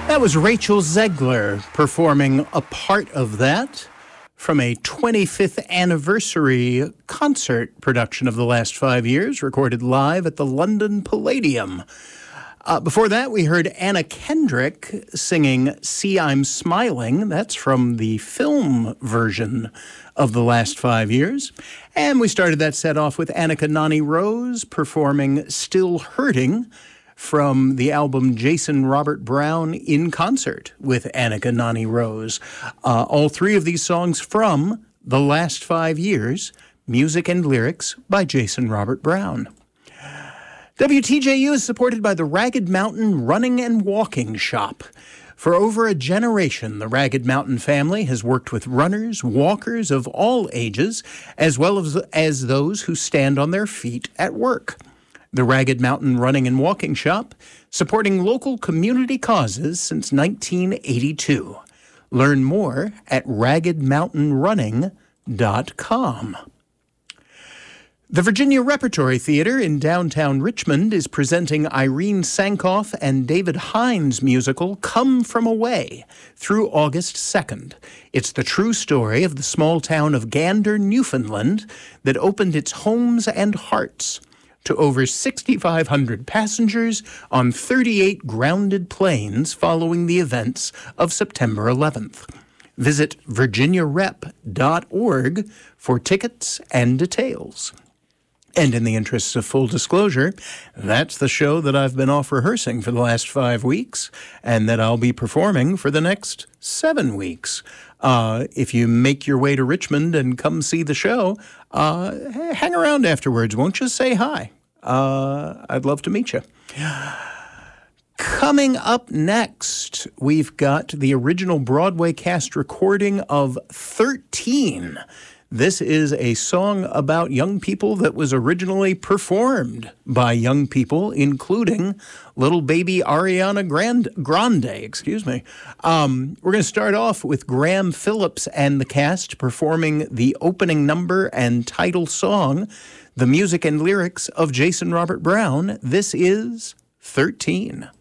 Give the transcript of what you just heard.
That was Rachel Zegler performing a part of that from a 25th anniversary concert production of The Last 5 Years, recorded live at the London Palladium. Before that, we heard Anna Kendrick singing See I'm Smiling. That's from the film version of The Last 5 Years. And we started that set off with Annika Nani Rose performing Still Hurting from the album Jason Robert Brown in Concert with Annika Nani Rose. All three of these songs from The Last 5 Years, music and lyrics by Jason Robert Brown. WTJU is supported by the Ragged Mountain Running and Walking Shop. For over a generation, the Ragged Mountain family has worked with runners, walkers of all ages, as well as those who stand on their feet at work. The Ragged Mountain Running and Walking Shop, supporting local community causes since 1982. Learn more at raggedmountainrunning.com. The Virginia Repertory Theater in downtown Richmond is presenting Irene Sankoff and David Hines' musical Come From Away through August 2nd. It's the true story of the small town of Gander, Newfoundland, that opened its homes and hearts to over 6,500 passengers on 38 grounded planes following the events of September 11th. Visit virginiarep.org for tickets and details. And in the interests of full disclosure, that's the show that I've been off rehearsing for the last 5 weeks and that I'll be performing for the next 7 weeks. If you make your way to Richmond and come see the show, hang around afterwards, won't you? Say hi. I'd love to meet you. Coming up next, we've got the original Broadway cast recording of 13. This is a song about young people that was originally performed by young people, including little baby Ariana Grande. We're going to start off with Graham Phillips and the cast performing the opening number and title song, the music and lyrics of Jason Robert Brown. This is 13.